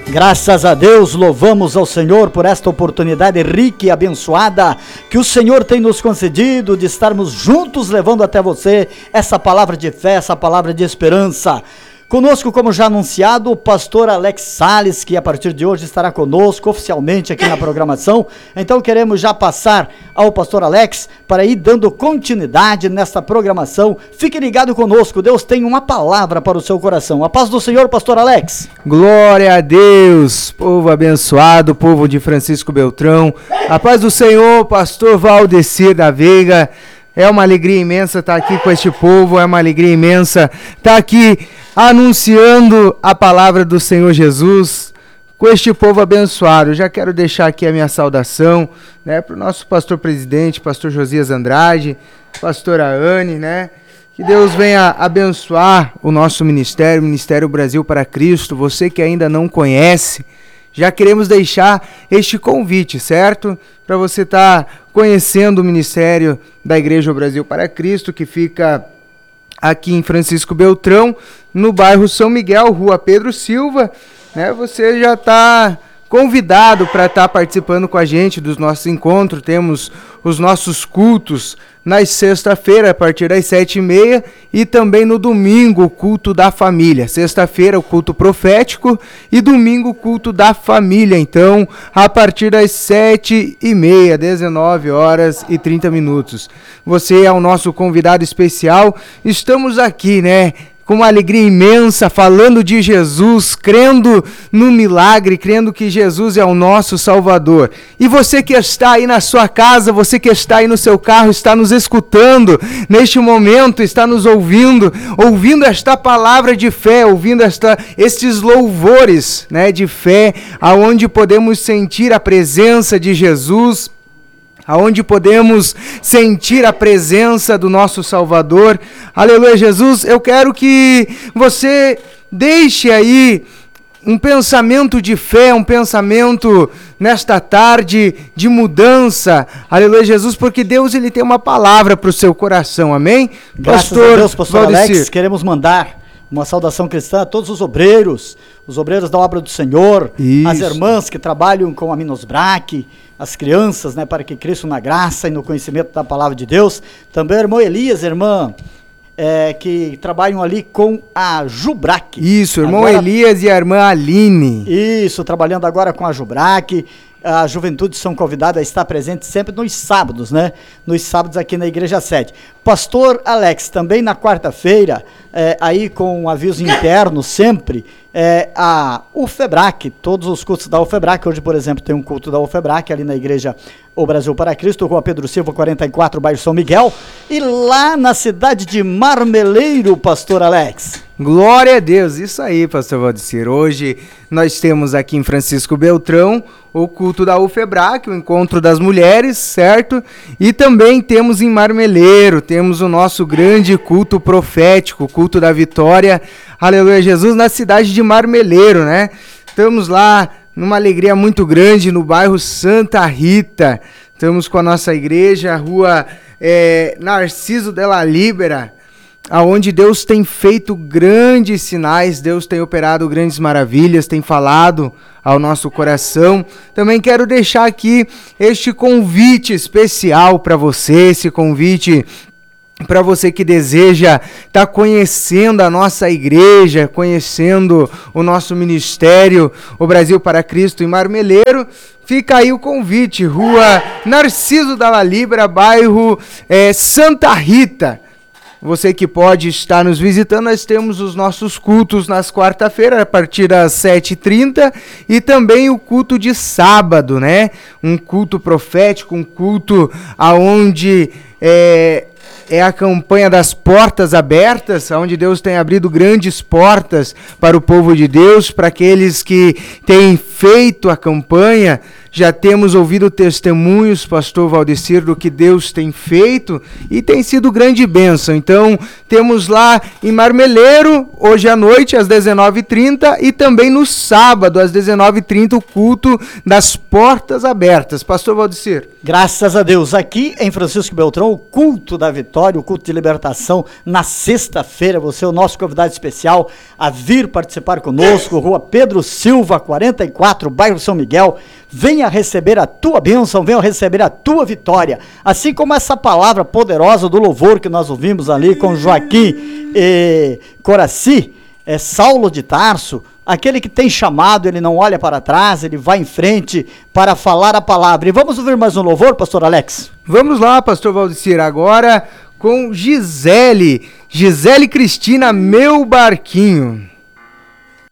Graças a Deus, louvamos ao Senhor por esta oportunidade rica e abençoada que o Senhor tem nos concedido de estarmos juntos levando até você essa palavra de fé, essa palavra de esperança. Conosco, como já anunciado, o pastor Alex Salles, que a partir de hoje estará conosco oficialmente aqui na programação. Então queremos já passar ao pastor Alex para ir dando continuidade nesta programação. Fique ligado conosco, Deus tem uma palavra para o seu coração. A paz do Senhor, pastor Alex. Glória a Deus, povo abençoado, povo de Francisco Beltrão. A paz do Senhor, pastor Valdecir da Veiga. É uma alegria imensa estar aqui com este povo, é uma alegria imensa estar aqui anunciando a palavra do Senhor Jesus com este povo abençoado. Eu já quero deixar aqui a minha saudação, né, para o nosso pastor presidente, pastor Josias Andrade, pastora Anne, né? Que Deus venha abençoar o nosso ministério, o Ministério Brasil para Cristo. Você que ainda não conhece, já queremos deixar este convite, certo? Para você estar conhecendo o Ministério da Igreja Brasil para Cristo, que fica aqui em Francisco Beltrão, no bairro São Miguel, Rua Pedro Silva, né? Você já está convidado para estar participando com a gente dos nossos encontros. Temos os nossos cultos na sexta-feira, a partir das 7h30, e também no domingo, o culto da família. Sexta-feira, o culto profético, e domingo, o culto da família. Então, a partir das 7h30, 19h30. Você é o nosso convidado especial. Estamos aqui, né, com uma alegria imensa, falando de Jesus, crendo no milagre, crendo que Jesus é o nosso Salvador. E você que está aí na sua casa, você que está aí no seu carro, está nos escutando neste momento, está nos ouvindo esta palavra de fé, ouvindo estes louvores, né, de fé, aonde podemos sentir a presença de Jesus, aonde podemos sentir a presença do nosso Salvador. Aleluia, Jesus. Eu quero que você deixe aí um pensamento de fé, um pensamento nesta tarde de mudança. Aleluia, Jesus, porque Deus, ele tem uma palavra para o seu coração, amém? Graças a Deus, pastor Alex, queremos mandar uma saudação cristã a todos os obreiros da obra do Senhor, isso, as irmãs que trabalham com a Minosbrac, as crianças, né, para que cresçam na graça e no conhecimento da palavra de Deus. Também a irmã Elias, que trabalham ali com a Jubrac. Isso, irmão agora, Elias e a irmã Aline. Isso, trabalhando agora com a Jubrac. A juventude são convidadas a estar presente sempre nos sábados, né? Nos sábados aqui na Igreja 7. Pastor Alex, também na quarta-feira, aí com um aviso interno sempre, a UFEBRAC, todos os cultos da UFEBRAC. Hoje, por exemplo, tem um culto da UFEBRAC ali na Igreja O Brasil para Cristo, Rua Pedro Silva, 44, bairro São Miguel. E lá na cidade de Marmeleiro, pastor Alex. Glória a Deus, isso aí, pastor Valdecir. Hoje nós temos aqui em Francisco Beltrão o culto da UFEBRAC, o encontro das mulheres, certo? E também temos em Marmeleiro, temos o nosso grande culto profético, o culto da vitória, aleluia Jesus, na cidade de Marmeleiro, né? Estamos lá numa alegria muito grande no bairro Santa Rita. Estamos com a nossa igreja, a rua Narciso della Libera, aonde Deus tem feito grandes sinais, Deus tem operado grandes maravilhas, tem falado ao nosso coração. Também quero deixar aqui este convite especial para você, esse convite para você que deseja estar conhecendo a nossa igreja, conhecendo o nosso ministério, o Brasil para Cristo em Marmeleiro. Fica aí o convite, Rua Narciso della Libera, bairro Santa Rita. Você que pode estar nos visitando, nós temos os nossos cultos nas quarta-feiras, a partir das 7h30, e também o culto de sábado, né? Um culto profético, um culto onde é a campanha das portas abertas, onde Deus tem abrido grandes portas para o povo de Deus, para aqueles que têm feito a campanha, já temos ouvido testemunhos, pastor Valdecir, do que Deus tem feito e tem sido grande bênção. Então, temos lá em Marmeleiro, hoje à noite, às 19h30, e também no sábado, às 19h30, o culto das portas abertas. Pastor Valdecir. Graças a Deus. Aqui em Francisco Beltrão, o culto da vitória, o culto de libertação, na sexta-feira, você é o nosso convidado especial a vir participar conosco, Rua Pedro Silva, 44, bairro São Miguel. Venha receber a tua bênção, venha receber a tua vitória. Assim como essa palavra poderosa do louvor que nós ouvimos ali com Joaquim e Coraci, Saulo de Tarso, aquele que tem chamado, ele não olha para trás, ele vai em frente para falar a palavra. E vamos ouvir mais um louvor, pastor Alex? Vamos lá, pastor Valdecir, agora com Gisele Cristina, Meu Barquinho.